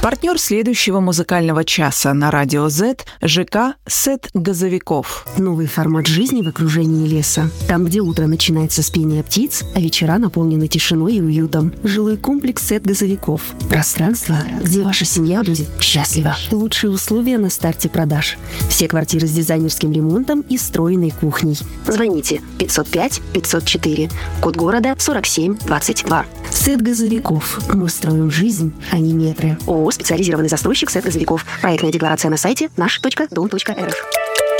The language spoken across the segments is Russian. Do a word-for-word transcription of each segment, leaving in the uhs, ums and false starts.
Партнер следующего музыкального часа на радио Z – ЖК «Сет газовиков». Новый формат жизни в окружении леса. Там, где утро начинается с пения птиц, а вечера наполнены тишиной и уютом. Жилой комплекс «Сет газовиков». Пространство, где ваша семья будет счастлива. Лучшие условия на старте продаж. Все квартиры с дизайнерским ремонтом и встроенной кухней. Звоните пятьсот пять пятьсот четыре. Код города сорок семь двадцать два. «Сет газовиков». Мы строим жизнь, а не метры. ООО «Специализированный застройщик «Сет газовиков». Проектная декларация на сайте наш точка дом точка эр эф.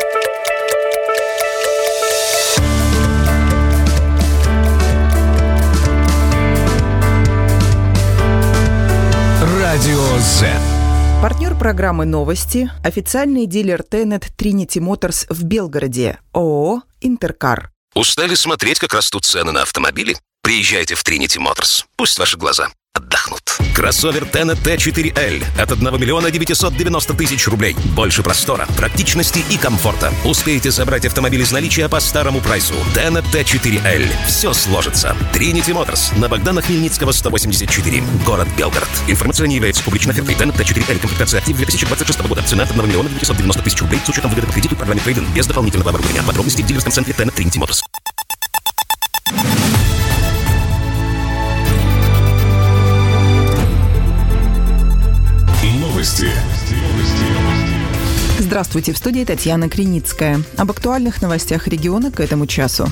Радио Z. Партнер программы «Новости» – официальный дилер Тенет Trinity Motors в Белгороде, ООО «Интеркар». Устали смотреть, как растут цены на автомобили? Приезжайте в Trinity Motors. Пусть ваши глаза отдохнут. Кроссовер Тенет Т четыре Л от одного миллиона девятисот девяносто тысяч рублей. Больше простора, практичности и комфорта. Успеете забрать автомобиль из наличия по старому прайсу. Тенет Т четыре Л. Все сложится. Trinity Motors на Богдана Хмельницкого сто восемьдесят четыре. Город Белгород. Информация не является публичной офертой. Тенет Т четыре Л. Комплектация актив две тысячи двадцать шестого года. Цена от одного миллиона девятисот девяносто тысяч рублей с учетом выгоды по кредиту и программе трейд-ин без дополнительного оборудования. Подробности в дилерском центре Тенет Trinity Motors. Здравствуйте, в студии Татьяна Криницкая. Об актуальных новостях региона к этому часу.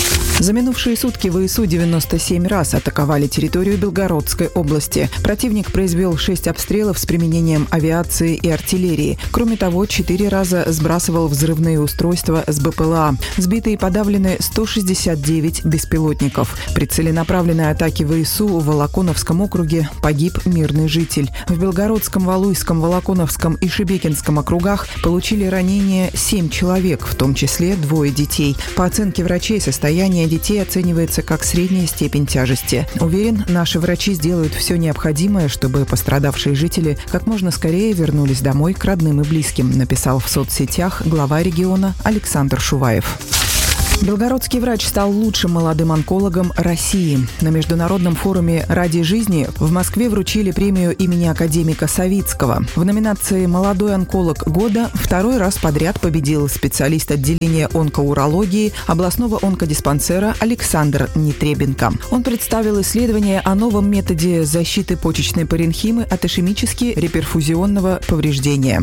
За минувшие сутки ВСУ девяносто семь раз атаковали территорию Белгородской области. Противник произвел шесть обстрелов с применением авиации и артиллерии. Кроме того, четыре раза сбрасывал взрывные устройства с БПЛА. Сбиты и подавлены сто шестьдесят девять беспилотников. При целенаправленной атаке ВСУ в Волоконовском округе погиб мирный житель. В Белгородском, Валуйском, Волоконовском и Шебекинском округах получили ранения семь человек, в том числе двое детей. По оценке врачей, состояние детей оценивается как средняя степень тяжести. Уверен, наши врачи сделают все необходимое, чтобы пострадавшие жители как можно скорее вернулись домой к родным и близким, написал в соцсетях глава региона Александр Шуваев. Белгородский врач стал лучшим молодым онкологом России. На международном форуме «Ради жизни» в Москве вручили премию имени академика Савицкого. В номинации «Молодой онколог года» второй раз подряд победил специалист отделения онкоурологии областного онкодиспансера Александр Нетребенко. Он представил исследование о новом методе защиты почечной паренхимы от ишемически реперфузионного повреждения.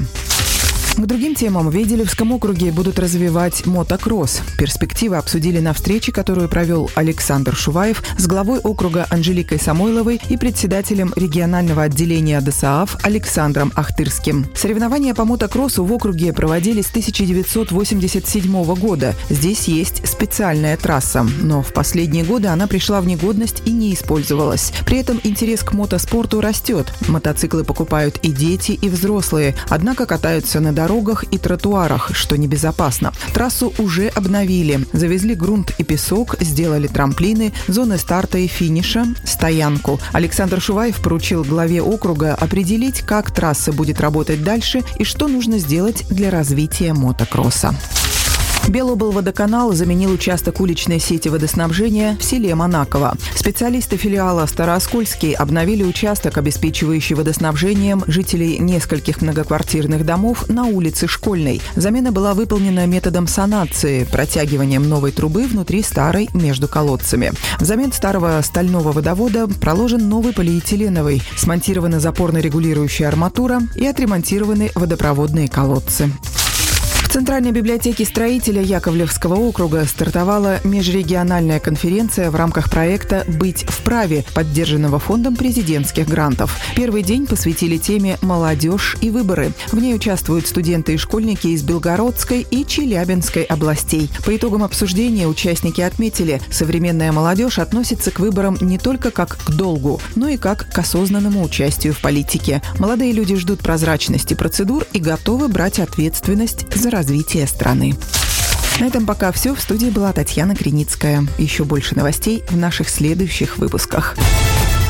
К другим темам в Веделевском округе будут развивать мотокросс. Перспективы обсудили на встрече, которую провел Александр Шуваев с главой округа Анжеликой Самойловой и председателем регионального отделения ДОСААФ Александром Ахтырским. Соревнования по мотокроссу в округе проводились с тысяча девятьсот восемьдесят седьмого года. Здесь есть специальная трасса, но в последние годы она пришла в негодность и не использовалась. При этом интерес к мотоспорту растет. Мотоциклы покупают и дети, и взрослые, однако катаются на дорогах дорогах и тротуарах, что небезопасно. Трассу уже обновили. Завезли грунт и песок, сделали трамплины, зоны старта и финиша, стоянку. Александр Шуваев поручил главе округа определить, как трасса будет работать дальше и что нужно сделать для развития мотокросса. Белоблводоканал заменил участок уличной сети водоснабжения в селе Монаково. Специалисты филиала Старооскольский обновили участок, обеспечивающий водоснабжением жителей нескольких многоквартирных домов на улице Школьной. Замена была выполнена методом санации, протягиванием новой трубы внутри старой между колодцами. Взамен старого стального водовода проложен новый полиэтиленовый, смонтирована запорно-регулирующая арматура и отремонтированы водопроводные колодцы. В Центральной библиотеке строителя Яковлевского округа стартовала межрегиональная конференция в рамках проекта «Быть вправе», поддержанного фондом президентских грантов. Первый день посвятили теме «Молодежь и выборы». В ней участвуют студенты и школьники из Белгородской и Челябинской областей. По итогам обсуждения участники отметили, современная молодежь относится к выборам не только как к долгу, но и как к осознанному участию в политике. Молодые люди ждут прозрачности процедур и готовы брать ответственность за развитие страны. На этом пока все. В студии была Татьяна Криницкая. Еще больше новостей в наших следующих выпусках.